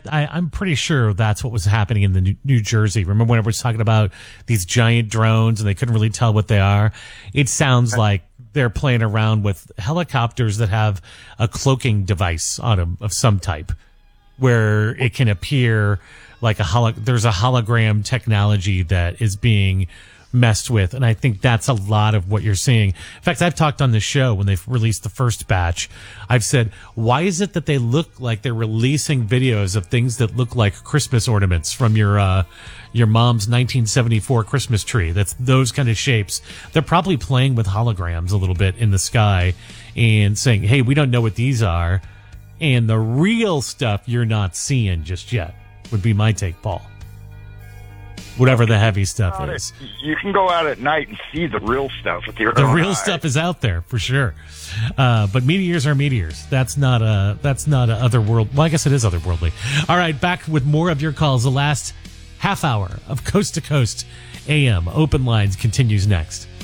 I'm pretty sure that's what was happening in the New Jersey. Remember when everyone was talking about these giant drones and they couldn't really tell what they are? It sounds like they're playing around with helicopters that have a cloaking device on them of some type, where it can appear like there's a hologram technology that is being messed with. And I think that's a lot of what you're seeing. In fact, I've talked on the show when they've released the first batch. I've said, why is it that they look like they're releasing videos of things that look like Christmas ornaments from your mom's 1974 Christmas tree? That's those kind of shapes. They're probably playing with holograms a little bit in the sky and saying, hey, we don't know what these are. And the real stuff you're not seeing just yet would be my take, Paul. Whatever the heavy stuff is. You can go out at night and see the real stuff with your The own real eyes. stuff is out there for sure. But meteors are meteors. That's not a otherworld. Well, I guess it is otherworldly. All right, back with more of your calls. The last half hour of Coast to Coast AM Open Lines continues next.